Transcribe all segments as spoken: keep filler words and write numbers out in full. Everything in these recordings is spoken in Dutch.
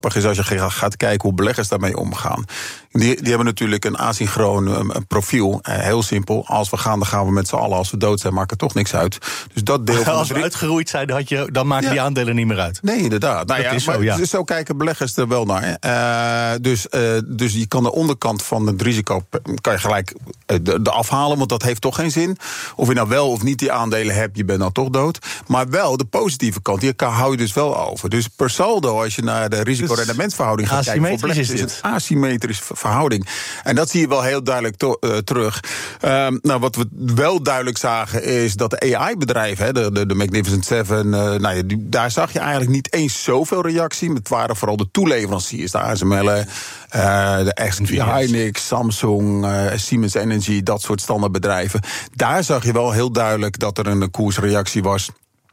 is als je gaat kijken hoe beleggers daarmee omgaan. Die, die hebben natuurlijk een asynchroon een profiel. Eh, heel simpel. Als we gaan, dan gaan we met z'n allen. Als we dood zijn, maakt het toch niks uit. Dus dat deel van als de we uitgeroeid zijn, dan, had je, dan maken ja. die aandelen niet meer uit. Nee, inderdaad. Nou, ja, is maar zo, ja. Dus zo kijken beleggers er wel naar. Uh, dus, uh, dus je kan de onderkant van het risico kan je gelijk de, de afhalen, want dat heeft toch geen zin. Of je nou wel of niet die aandelen hebt, je bent dan toch dood. Maar wel de positieve kant, die hou je dus wel over. Dus per saldo, als je naar de risico-rendementsverhouding gaat kijken, voor beleggers is het een asymmetrische verhouding. En dat zie je wel heel duidelijk to, uh, terug. Um, nou, wat we wel duidelijk zagen is dat de A I-bedrijven, de, de, de Magnificent Seven, uh, nou, die, daar zag je eigenlijk niet eens zoveel reactie. Het waren vooral de toeleveranciers, de A S M L, uh, de X P, Hynix, Samsung, uh, Siemens Energy, dat soort standaardbedrijven. Daar zag je wel heel duidelijk dat er een koersreactie was.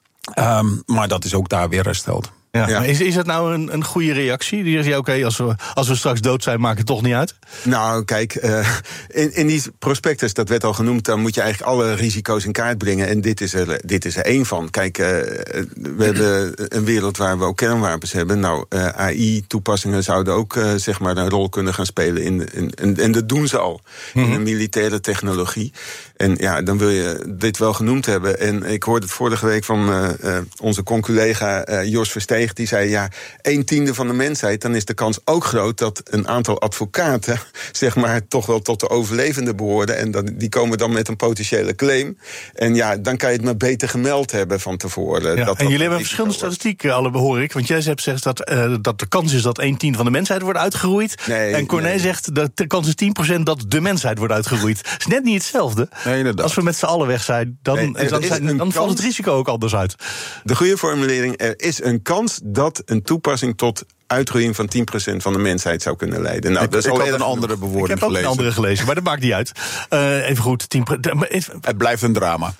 Um, maar dat is ook daar weer hersteld. Ja, ja. Maar is, is het nou een, een goede reactie? Die zegt, ja, oké, okay, als, we, als we straks dood zijn, maakt het toch niet uit? Nou, kijk, uh, in, in die prospectus, dat werd al genoemd, dan moet je eigenlijk alle risico's in kaart brengen. En dit is er, dit is er één van. Kijk, uh, we hebben een wereld waar we ook kernwapens hebben. Nou, uh, A I-toepassingen zouden ook uh, zeg maar een rol kunnen gaan spelen. In, in, in, en dat doen ze al, mm-hmm. in de militaire technologie. En ja, dan wil je dit wel genoemd hebben. En ik hoorde het vorige week van uh, uh, onze conculega uh, Jos Versteeg. Die zei, ja, een tiende van de mensheid, dan is de kans ook groot dat een aantal advocaten, zeg maar, toch wel tot de overlevenden behoorden. En dat, die komen dan met een potentiële claim. En ja, dan kan je het maar beter gemeld hebben van tevoren. Ja, dat en jullie hebben verschillende statistieken, alle behoor ik. Want jij hebt gezegd dat, uh, dat de kans is dat een tiende van de mensheid wordt uitgeroeid. Nee, en Corné nee. zegt dat de kans is tien procent dat de mensheid wordt uitgeroeid. Het is net niet hetzelfde. Nee, Als we met z'n allen weg zijn, dan, nee, dan, zijn, dan kans, valt het risico ook anders uit. De goede formulering, er is een kans dat een toepassing tot uitroeiing van tien procent van de mensheid zou kunnen leiden. Nou, ik, dat is ik al had een andere bewoording gelezen. Ik heb ook gelezen. een andere gelezen, maar dat maakt niet uit. Uh, even goed, tien procent. Het blijft een drama.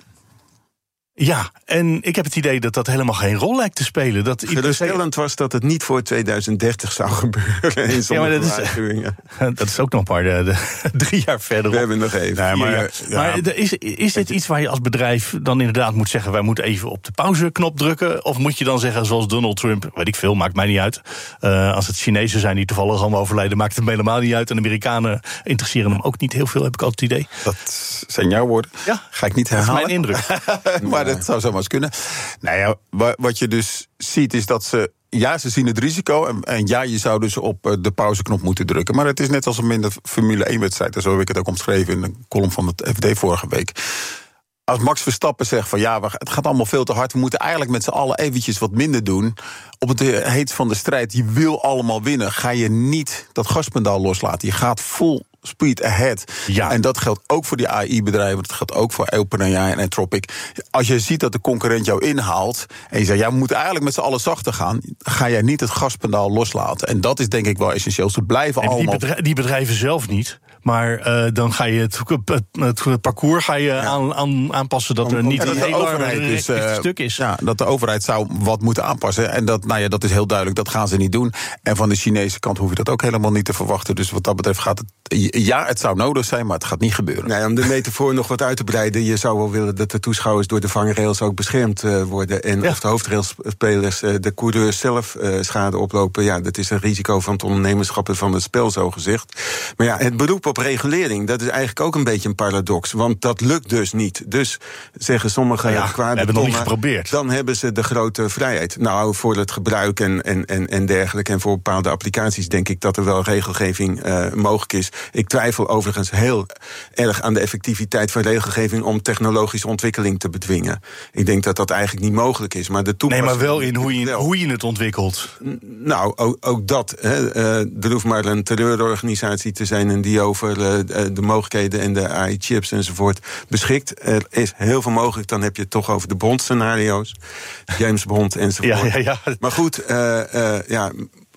Ja, en ik heb het idee dat dat helemaal geen rol lijkt te spelen. Dat geruststellend was dat het niet voor tweeduizend dertig zou gebeuren. In ja, maar dat is, dat is ook nog maar de, de, drie jaar verder. We hebben nog even. Nee, maar ja. maar is, is dit iets waar je als bedrijf dan inderdaad moet zeggen, wij moeten even op de pauzeknop drukken? Of moet je dan zeggen, zoals Donald Trump, weet ik veel, maakt mij niet uit. Uh, als het Chinezen zijn die toevallig allemaal overlijden, maakt het helemaal niet uit. En de Amerikanen interesseren hem ook niet heel veel, heb ik altijd het idee. Dat zijn jouw woorden. Ja, ga ik niet herhalen. Dat is mijn indruk. Maar dat zou zomaar eens kunnen. Nou ja, wat je dus ziet is dat ze, ja, ze zien het risico. En, en ja, je zou dus op de pauzeknop moeten drukken. Maar het is net als een minder Formule één-wedstrijd. En zo heb ik het ook omschreven in de column van het F D vorige week. Als Max Verstappen zegt van ja, het gaat allemaal veel te hard, we moeten eigenlijk met z'n allen eventjes wat minder doen. Op het heet van de strijd, je wil allemaal winnen, ga je niet dat gaspedaal loslaten. Je gaat full speed ahead. Ja. En dat geldt ook voor die A I-bedrijven, dat geldt ook voor OpenAI en Anthropic. Als je ziet dat de concurrent jou inhaalt en je zegt, ja, we moeten eigenlijk met z'n allen zachter gaan, ga jij niet het gaspedaal loslaten. En dat is denk ik wel essentieel. Ze blijven en allemaal... Die bedrijven, die bedrijven zelf niet. Maar uh, dan ga je het, het, het parcours ga je ja. aan, aan, aanpassen dat er niet een heel overheid dus, uh, stuk is. Ja, dat de overheid zou wat moeten aanpassen. En dat, nou ja, dat is heel duidelijk, dat gaan ze niet doen. En van de Chinese kant hoef je dat ook helemaal niet te verwachten. Dus wat dat betreft gaat het... Ja, het zou nodig zijn, maar het gaat niet gebeuren. Nee, om de metafoor nog wat uit te breiden, je zou wel willen dat de toeschouwers door de vangrails ook beschermd uh, worden. En ja. of de hoofdrailspelers, uh, de coureurs zelf uh, schade oplopen. Ja, dat is een risico van het ondernemerschap en van het spel, zo gezegd. Maar ja, het beroep op regulering, dat is eigenlijk ook een beetje een paradox. Want dat lukt dus niet. Dus zeggen sommige ja, kwade we hebben tongen, nog niet geprobeerd. Dan hebben ze de grote vrijheid. Nou, voor het gebruik en, en, en, en dergelijke en voor bepaalde applicaties denk ik dat er wel regelgeving uh, mogelijk is. Ik twijfel overigens heel erg aan de effectiviteit van regelgeving om technologische ontwikkeling te bedwingen. Ik denk dat dat eigenlijk niet mogelijk is. Maar de nee, maar wel in hoe je, hoe je het ontwikkelt. Nou, ook, ook dat. Hè. Uh, er hoeft maar een terreurorganisatie te zijn en die over uh, de mogelijkheden en de A I-chips enzovoort beschikt. Er is heel veel mogelijk. Dan heb je het toch over de Bond-scenario's. James Bond enzovoort. Ja, ja, ja. Maar goed, uh, uh, ja...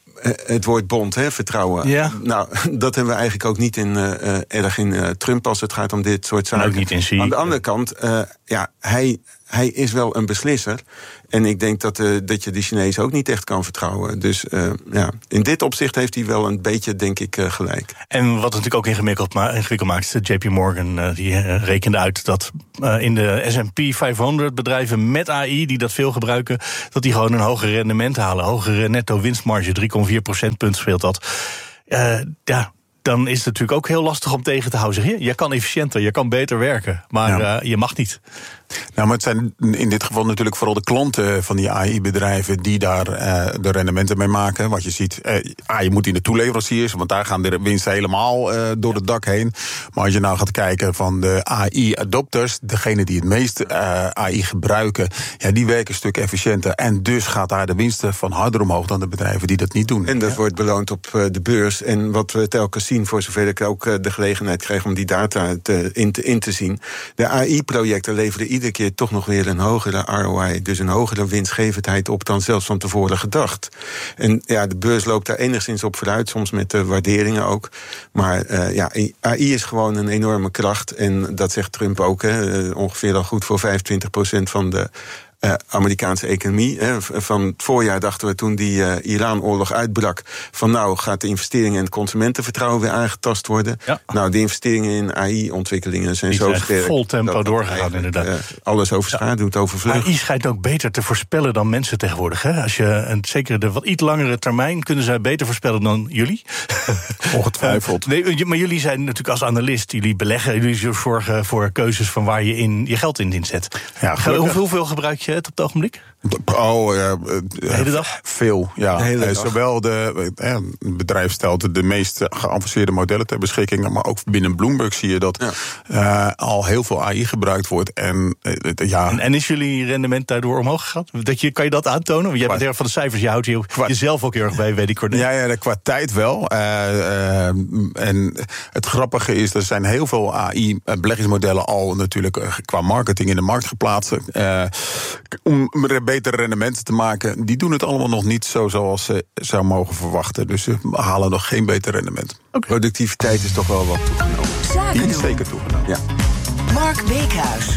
Het woord bond, hè, vertrouwen. Ja. Nou, dat hebben we eigenlijk ook niet in, uh, erg in uh, Trump als het gaat om dit soort zaken. Ook niet in C. Aan de andere kant, uh, ja, hij, hij is wel een beslisser. En ik denk dat, uh, dat je de Chinezen ook niet echt kan vertrouwen. Dus uh, ja, in dit opzicht heeft hij wel een beetje, denk ik, uh, gelijk. En wat het natuurlijk ook ingewikkeld, ma- ingewikkeld maakt, J P Morgan uh, die uh, rekende uit dat uh, in de S en P vijfhonderd bedrijven met A I die dat veel gebruiken, dat die gewoon een hoger rendement halen. Hogere netto winstmarge, drie komma vier procentpunt scheelt dat. Uh, ja. Dan is het natuurlijk ook heel lastig om tegen te houden. Zeg, je kan efficiënter, je kan beter werken, maar ja. uh, je mag niet. Nou, maar het zijn in dit geval natuurlijk vooral de klanten van die A I-bedrijven die daar uh, de rendementen mee maken. Wat je ziet, uh, ah, je moet in de toeleveranciers, want daar gaan de winsten helemaal uh, door het dak heen. Maar als je nou gaat kijken van de A I-adopters, degene die het meest uh, A I gebruiken, ja, die werken een stuk efficiënter. En dus gaat daar de winsten van harder omhoog dan de bedrijven die dat niet doen. En dat ja. wordt beloond op uh, de beurs. En wat we telkens zien, voor zover ik ook uh, de gelegenheid kreeg om die data te, in, te, in te zien. De A I-projecten leveren iedere keer toch nog weer een hogere R O I, dus een hogere winstgevendheid op dan zelfs van tevoren gedacht. En ja, de beurs loopt daar enigszins op vooruit, soms met de waarderingen ook. Maar uh, ja, A I is gewoon een enorme kracht. En dat zegt Trump ook, hè, ongeveer al goed voor vijfentwintig procent van de Uh, Amerikaanse economie. Hè. Van het voorjaar dachten we toen die uh, Iran-oorlog uitbrak, van nou gaat de investeringen en het consumentenvertrouwen weer aangetast worden. Ja. Nou, de investeringen in A I-ontwikkelingen zijn die zo zijn sterk. Vol tempo doorgegaan, inderdaad. Uh, alles overschaduwt, ja. overvleugelt. A I schijnt ook beter te voorspellen dan mensen tegenwoordig. Hè? Als je, en zeker de wat iets langere termijn kunnen zij beter voorspellen dan jullie. Ongetwijfeld. Uh, nee, maar jullie zijn natuurlijk als analist, jullie beleggen, jullie zorgen voor keuzes van waar je in je geld in inzet. Ja, Hoe, hoeveel gebruik je het op het ogenblik? Oh, uh, de hele dag? Veel, ja. De hele uh, dag. Zowel de, uh, het bedrijf stelt de meest geavanceerde modellen ter beschikking, maar ook binnen Bloomberg zie je dat ja. uh, al heel veel A I gebruikt wordt. En, uh, ja. en, en is jullie rendement daardoor omhoog gegaan? Dat je, kan je dat aantonen? Want jij bent heel erg van de cijfers, je houdt je, qua, jezelf ook heel erg bij, weet ik. Ja, ja, qua tijd wel. Uh, uh, en het grappige is, er zijn heel veel A I-beleggingsmodellen al natuurlijk uh, qua marketing in de markt geplaatst. Uh, om betere rendementen te maken, die doen het allemaal nog niet zo zoals ze zou mogen verwachten. Dus ze halen nog geen beter rendement. Okay. Productiviteit is toch wel wat toegenomen. Die is zeker toegenomen. Ja. Mark Beekhuis.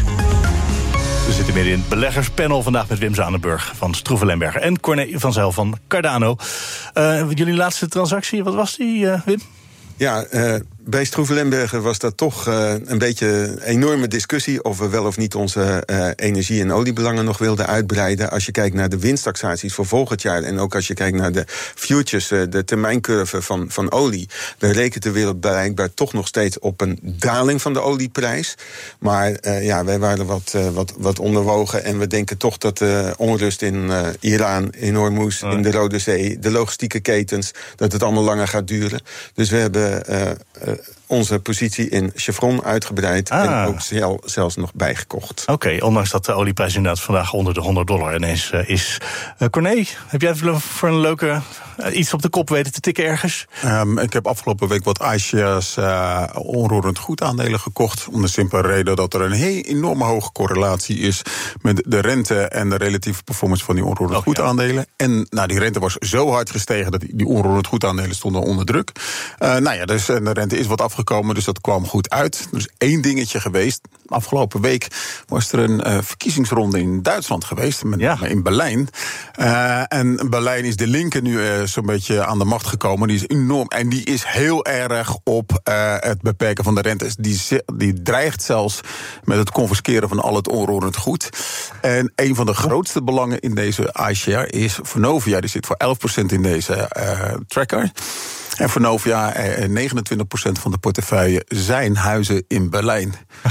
We zitten midden in het beleggerspanel vandaag met Wim Zanenburg van Stroeven Lemberger en Corné van Zijl van Cardano. Uh, jullie laatste transactie, wat was die, uh, Wim? Ja, uh, bij Stroeven Lemberger was dat toch uh, een beetje een enorme discussie of we wel of niet onze uh, energie- en oliebelangen nog wilden uitbreiden. Als je kijkt naar de winsttaxaties voor volgend jaar en ook als je kijkt naar de futures, uh, de termijncurve van, van olie, dan rekent de wereld blijkbaar toch nog steeds op een daling van de olieprijs. Maar uh, ja, wij waren wat, uh, wat, wat onderwogen en we denken toch dat de onrust in uh, Iran, in Hormuz, in de Rode Zee, de logistieke ketens, dat het allemaal langer gaat duren. Dus we hebben Uh, uh, onze positie in Chevron uitgebreid ah. en ook zel, zelfs nog bijgekocht. Oké, okay, ondanks dat de olieprijs inderdaad vandaag onder de honderd dollar ineens uh, is. Uh, Corné, heb jij voor een leuke uh, iets op de kop weten te tikken ergens? Um, ik heb afgelopen week wat iShares uh, onroerend goed aandelen gekocht. Om de simpele reden dat er een heel enorme hoge correlatie is met de rente en de relatieve performance van die onroerend oh, goed aandelen. Ja. En nou, die rente was zo hard gestegen dat die onroerend goed aandelen stonden onder druk. Uh, nou ja, dus de rente is wat afgekomen, dus dat kwam goed uit. Er is één dingetje geweest. Afgelopen week was er een uh, verkiezingsronde in Duitsland geweest, met, ja. in Berlijn. Uh, en Berlijn is de linker nu uh, zo'n beetje aan de macht gekomen. Die is enorm en die is heel erg op uh, het beperken van de rentes. Die, die dreigt zelfs met het confisceren van al het onroerend goed. En een van de grootste belangen in deze iShare is Vonovia. Die zit voor elf procent in deze uh, tracker. En Vonovia, negenentwintig procent van de portefeuille zijn huizen in Berlijn.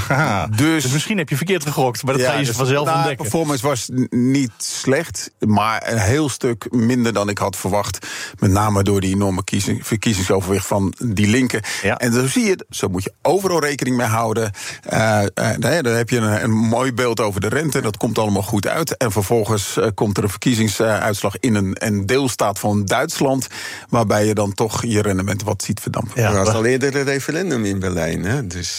Dus, dus misschien heb je verkeerd gegokt, maar dat ja, ga je dus vanzelf nou, ontdekken. De performance was niet slecht, maar een heel stuk minder dan ik had verwacht. Met name door die enorme kiezing, verkiezingsoverwicht van die linken. Ja. En zo zie je, zo moet je overal rekening mee houden. Uh, uh, dan heb je een, een mooi beeld over de rente, dat komt allemaal goed uit. En vervolgens uh, komt er een verkiezingsuitslag in een, een deelstaat van Duitsland, waarbij je dan toch je rendement wat ziet verdampen. Ja, er was al eerder een referendum in Berlijn, hè? Dus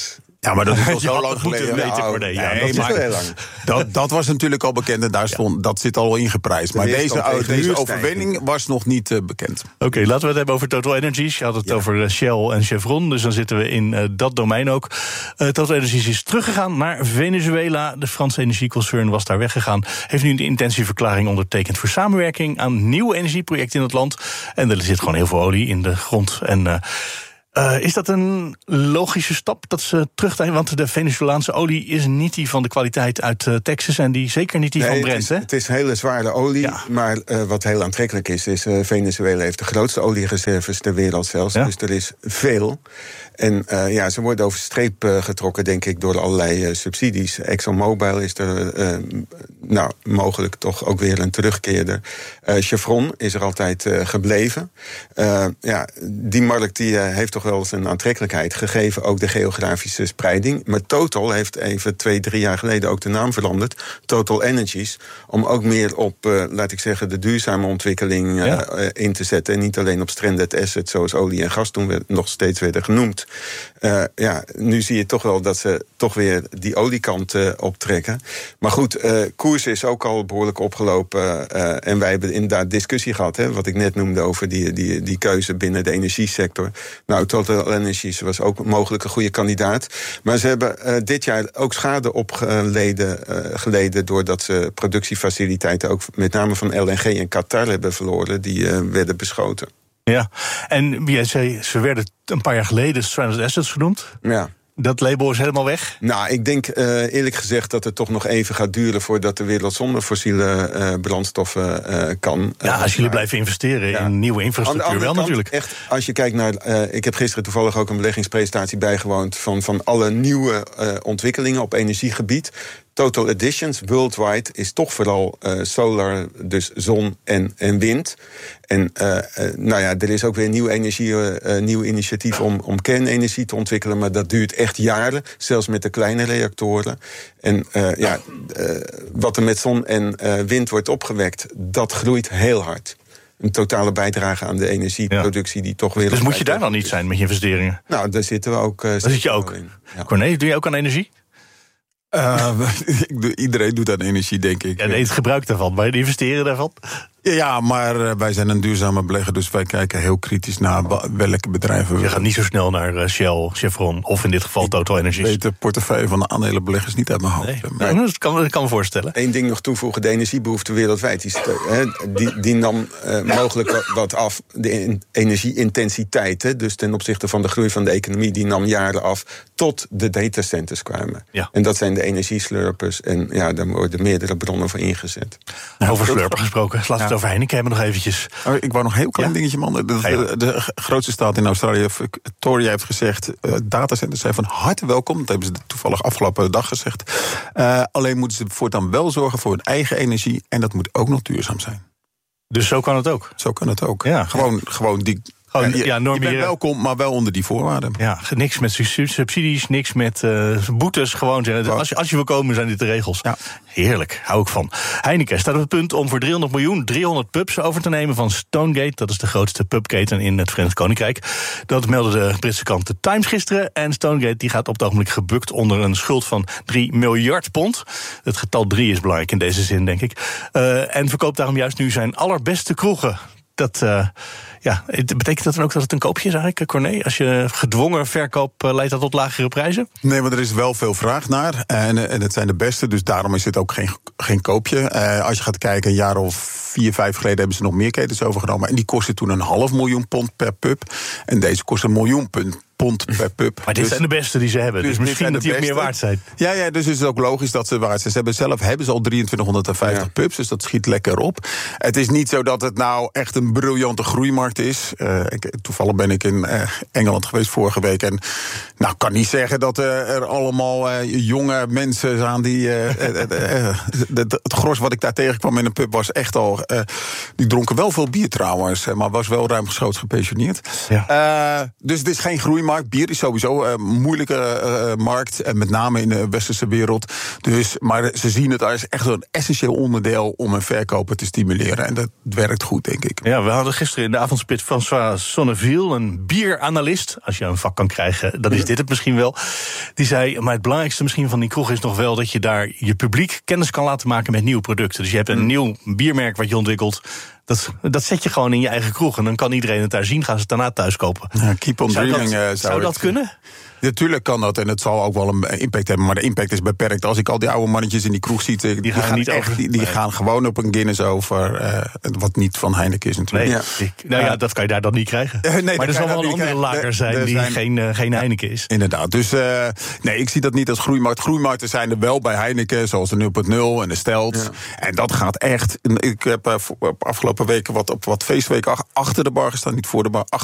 Ja, maar dat is al zo lang geleden. Weten, ja, nee, ja, nee, dat is maar, heel lang. Dat, dat was natuurlijk al bekend en daar stond, dat zit al ingeprijsd. Maar deze, deze overwinning was nog niet uh, bekend. Oké, okay, laten we het hebben over Total Energies. Je had het ja. over Shell en Chevron, dus dan zitten we in uh, dat domein ook. Uh, Total Energies is teruggegaan naar Venezuela. De Franse energieconcern was daar weggegaan. Heeft nu een intentieverklaring ondertekend voor samenwerking aan nieuwe energieprojecten in het land. En er zit gewoon heel veel olie in de grond. En uh, Uh, is dat een logische stap dat ze terugdraaien? Want de Venezolaanse olie is niet die van de kwaliteit uit uh, Texas en die zeker niet die nee, van Brent. Het is, hè? het is hele zware olie, ja. maar uh, wat heel aantrekkelijk is, is uh, Venezuela heeft de grootste oliereserves ter wereld zelfs. Ja. Dus er is veel. En uh, ja, ze worden over streep uh, getrokken, denk ik, door allerlei uh, subsidies. ExxonMobil is er uh, nou, mogelijk toch ook weer een terugkeerder. Uh, Chevron is er altijd uh, gebleven. Uh, ja, die markt die, uh, heeft toch wel zijn aantrekkelijkheid gegeven, ook de geografische spreiding. Maar Total heeft even twee, drie jaar geleden ook de naam veranderd. Total Energies, om ook meer op, uh, laat ik zeggen, de duurzame ontwikkeling uh, ja. uh, in te zetten. En niet alleen op stranded assets, zoals olie en gas toen we nog steeds werden genoemd. Uh, ja, nu zie je toch wel dat ze toch weer die oliekant uh, optrekken. Maar goed, uh, koers is ook al behoorlijk opgelopen. Uh, en wij hebben inderdaad discussie gehad, hè, wat ik net noemde over die, die, die keuze binnen de energiesector. Nou, Total Energies was ook mogelijk een goede kandidaat. Maar ze hebben uh, dit jaar ook schade opgeleden uh, geleden doordat ze productiefaciliteiten ook met name van L N G in Qatar hebben verloren. Die uh, werden beschoten. Ja, en jij zei, ze werden een paar jaar geleden stranded assets genoemd. Ja. Dat label is helemaal weg? Nou, ik denk uh, eerlijk gezegd dat het toch nog even gaat duren voordat de wereld zonder fossiele uh, brandstoffen uh, kan. Ja, als jullie maar blijven investeren ja. in nieuwe infrastructuur wel kant, natuurlijk. Echt, als je kijkt naar, uh, ik heb gisteren toevallig ook een beleggingspresentatie bijgewoond van, van alle nieuwe uh, ontwikkelingen op energiegebied. Total Additions worldwide is toch vooral uh, solar, dus zon en, en wind. En uh, uh, nou ja, er is ook weer nieuw energie, uh, nieuw initiatief om, om kernenergie te ontwikkelen, maar dat duurt echt jaren, zelfs met de kleine reactoren. En uh, ja, uh, wat er met zon en uh, wind wordt opgewekt, dat groeit heel hard. Een totale bijdrage aan de energieproductie ja. die toch weer. Dus moet je daar dan niet zijn met je investeringen? Nou, daar zitten we ook. Uh, daar zit je ook in. Ja. Corné, doe je ook aan energie? Uh, iedereen doet aan energie, denk ik. Ja, nee, het gebruik daarvan, maar de investeren daarvan? Ja, maar wij zijn een duurzame belegger, dus wij kijken heel kritisch naar welke bedrijven. Je gaat niet zo snel naar Shell, Chevron of in dit geval Total Energies. Ik weet de portefeuille van de aandelenbeleggers niet uit mijn hoofd. Nee, nee. Nee, dat, kan, dat kan me voorstellen. Eén ding nog toevoegen, de energiebehoefte wereldwijd. Die, die, die nam uh, mogelijk wat af, de energieintensiteit. Hè, dus ten opzichte van de groei van de economie, die nam jaren af tot de datacenters kwamen. Ja. En dat zijn de energieslurpers. En ja, daar worden meerdere bronnen voor ingezet. Nou, over slurper gesproken, laten we het over Heineken hebben nog eventjes. Oh, ik wou nog een heel klein ja? dingetje, man. De, de, de grootste staat in Australië, Victoria, heeft gezegd, uh, datacenters zijn van harte welkom. Dat hebben ze toevallig afgelopen dag gezegd. Uh, alleen moeten ze voortaan wel zorgen voor hun eigen energie. En dat moet ook nog duurzaam zijn. Dus zo kan het ook? Zo kan het ook. Ja. Gewoon, gewoon die... Gewoon, ja, je, ja, je bent welkom, maar wel onder die voorwaarden. Ja, niks met subsidies, niks met uh, boetes. Gewoon, als je, als je wil komen, zijn dit de regels. Ja. Heerlijk, hou ik van. Heineken staat op het punt om voor driehonderd miljoen driehonderd pubs over te nemen van Stonegate. Dat is de grootste pubketen in het Verenigd Koninkrijk. Dat meldde de Britse krant The Times gisteren. En Stonegate die gaat op het ogenblik gebukt onder een schuld van drie miljard pond. Het getal drie is belangrijk in deze zin, denk ik. Uh, en verkoopt daarom juist nu zijn allerbeste kroegen. Dat, uh, ja, betekent dat dan ook dat het een koopje is eigenlijk, Corné? Als je gedwongen verkoop, uh, leidt dat tot lagere prijzen? Nee, maar er is wel veel vraag naar. En, en het zijn de beste, dus daarom is het ook geen, geen koopje. Uh, als je gaat kijken, een jaar of vier, vijf geleden hebben ze nog meer ketens overgenomen. En die kosten toen een half miljoen pond per pub. En deze kost een miljoen pond. pond per pub. Maar dit dus, zijn de beste die ze hebben. Dus, dus misschien dat die ook meer waard zijn. Ja, ja, dus is het ook logisch dat ze waard zijn. Ze hebben zelf hebben ze al drieëntwintighonderdvijftig ja. pubs, dus dat schiet lekker op. Het is niet zo dat het nou echt een briljante groeimarkt is. Uh, ik, toevallig ben ik in uh, Engeland geweest vorige week. En nou, kan niet zeggen dat uh, er allemaal uh, jonge mensen zijn die... Uh, uh, uh, uh, het gros wat ik daar tegenkwam in een pub was echt al... Uh, die dronken wel veel bier trouwens, maar was wel ruimschoots gepensioneerd. Ja. Uh, dus het is geen groeimarkt. groeimarkt. Bier is sowieso een moeilijke uh, markt, en met name in de westerse wereld. Dus, maar ze zien het als echt een essentieel onderdeel om een verkoper te stimuleren. En dat werkt goed, denk ik. Ja, we hadden gisteren in de avondspit François Sonneville, een bieranalist. Als je een vak kan krijgen, dan is dit het misschien wel. Die zei, maar het belangrijkste misschien van die kroeg is nog wel dat je daar je publiek kennis kan laten maken met nieuwe producten. Dus je hebt een mm. nieuw biermerk wat je ontwikkelt. Dat, dat zet je gewoon in je eigen kroeg. En dan kan iedereen het daar zien, gaan ze het daarna thuis kopen. Ja, keep on zou dreaming. Dat, uh, zou, zou dat kunnen? Natuurlijk kan dat en het zal ook wel een impact hebben, maar de impact is beperkt. Als ik al die oude mannetjes in die kroeg zie, die, die gaan, gaan niet echt, over. Die, die nee. gaan gewoon op een Guinness over, uh, wat niet van Heineken is natuurlijk. Nee, ja. Ik, nou ja, dat kan je daar dan niet krijgen. Uh, nee, maar er zal wel een andere lager zijn de, de die zijn, geen, uh, geen Heineken is. Inderdaad, dus uh, nee, ik zie dat niet als groeimarkt. Groeimarkten zijn er wel bij Heineken, zoals de nul punt nul en de Stelt. Ja. En dat gaat echt. Ik heb uh, afgelopen weken wat op wat feestweken achter de bar gestaan, niet voor de bar, achter